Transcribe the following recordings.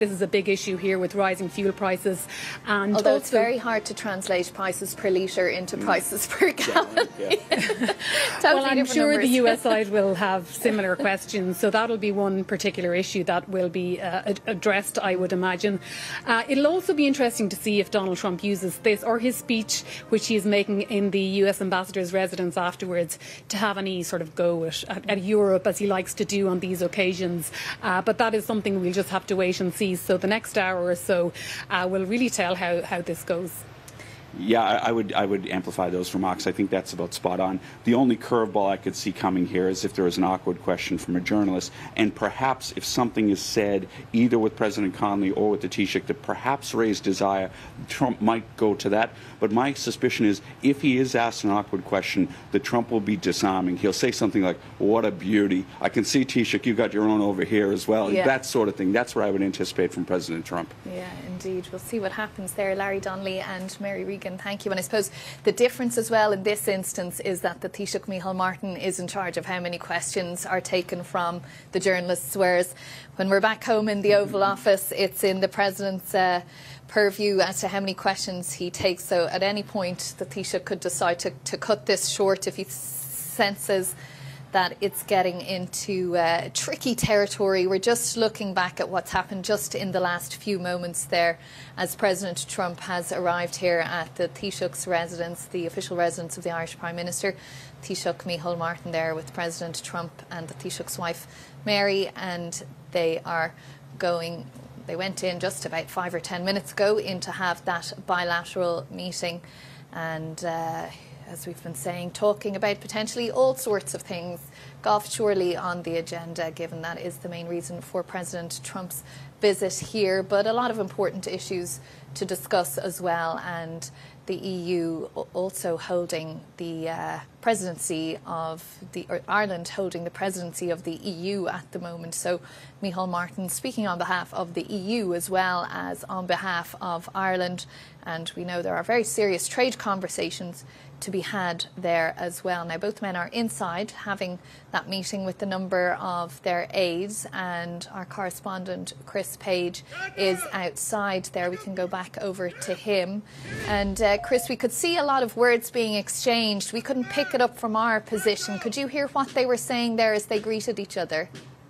This is a big issue here with rising fuel prices, and although it's very hard to translate prices per litre into prices per gallon. Totally well, I'm sure the US side will have similar questions, so that'll be one particular issue that will be addressed, I would imagine. It'll also be interesting to see if Donald Trump uses this or his speech, which he is making in the US ambassador's residence afterwards, to have any sort of go at Europe, as he likes to do on these occasions. But that is something we'll just have to wait and see. So the next hour or so will really tell how this goes. Yeah, I would amplify those remarks. I think that's about spot on. The only curveball I could see coming here is if there is an awkward question from a journalist, and perhaps if something is said either with President Connolly or with the Taoiseach that perhaps raised desire, Trump might go to that. But my suspicion is if he is asked an awkward question, that Trump will be disarming. He'll say something like, "What a beauty. I can see, Taoiseach, you got your own over here as well." Yeah. That sort of thing. That's what I would anticipate from President Trump. Yeah, indeed. We'll see what happens there. Larry Donnelly and Mary Regan, thank you. And I suppose the difference as well in this instance is that the Taoiseach Micheál Martin is in charge of how many questions are taken from the journalists, whereas when we're back home in the Oval Office, it's in the President's purview as to how many questions he takes. So at any point, the Taoiseach could decide to cut this short if he senses that it's getting into tricky territory. We're just looking back at what's happened just in the last few moments there as President Trump has arrived here at the Taoiseach's residence, the official residence of the Irish Prime Minister. Taoiseach Micheál Martin there with President Trump and the Taoiseach's wife Mary, and they went in just about 5 or 10 minutes ago in to have that bilateral meeting, and as we've been saying, talking about potentially all sorts of things. Golf surely on the agenda, given that is the main reason for President Trump's visit here, but a lot of important issues to discuss as well, and the EU also holding the presidency of Ireland holding the presidency of the EU at the moment. So Micheál Martin speaking on behalf of the EU as well as on behalf of Ireland, and we know there are very serious trade conversations to be had there as well. Now, both men are inside having that meeting with a number of their aides, and our correspondent Chris Page is outside there. We can go back over to him. And Chris, we could see a lot of words being exchanged. We couldn't pick it up from our position. Could you hear what they were saying there as they greeted each other?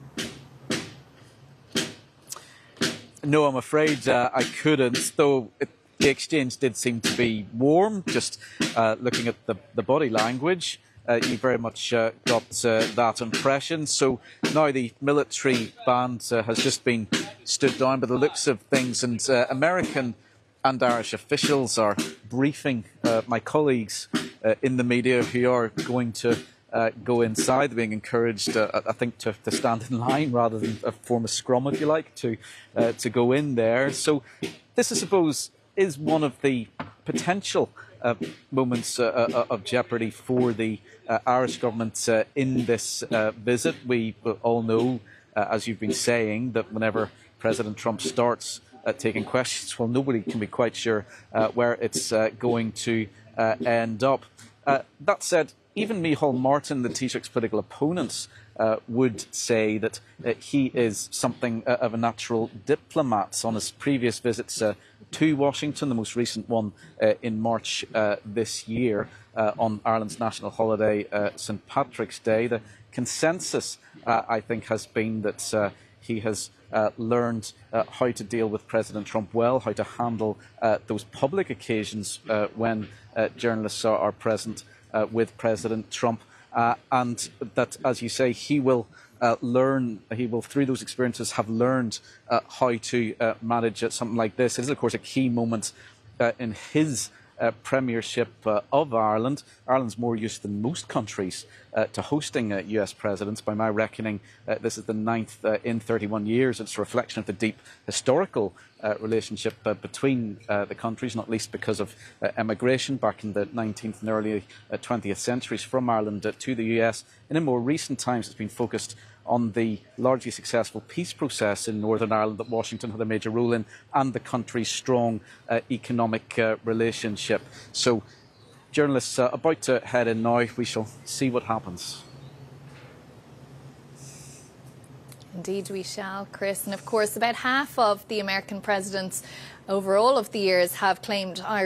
No, I'm afraid I couldn't, though the exchange did seem to be warm, just looking at the body language. You very much got that impression. So now the military band has just been stood down by the looks of things, and American and Irish officials are briefing my colleagues in the media who are going to go inside. They're being encouraged, I think, to stand in line rather than form a scrum, if you like, to go in there. So this, I suppose, is one of the potential moments of jeopardy for the Irish government in this visit. We all know, as you've been saying, that whenever President Trump starts taking questions, well, nobody can be quite sure where it's going to end up. That said, even Micheál Martin, the Taoiseach's political opponents, would say that he is something of a natural diplomat. On his previous visits to Washington, the most recent one in March this year on Ireland's national holiday, St. Patrick's Day, the consensus, I think, has been that he has learned how to deal with President Trump well, how to handle those public occasions when journalists are present with President Trump, and that, as you say, he will through those experiences have learned how to manage something like this. It is, of course, a key moment in his premiership of Ireland. Ireland's more used than most countries to hosting US presidents. By my reckoning, this is the 9th in 31 years. It's a reflection of the deep historical relationship between the countries, not least because of emigration back in the 19th and early 20th centuries from Ireland to the US. And in more recent times, it's been focused on the largely successful peace process in Northern Ireland that Washington had a major role in, and the country's strong economic relationship. So journalists about to head in now. We shall see what happens. Indeed we shall, Chris. And of course, about half of the American presidents over all of the years have claimed Irish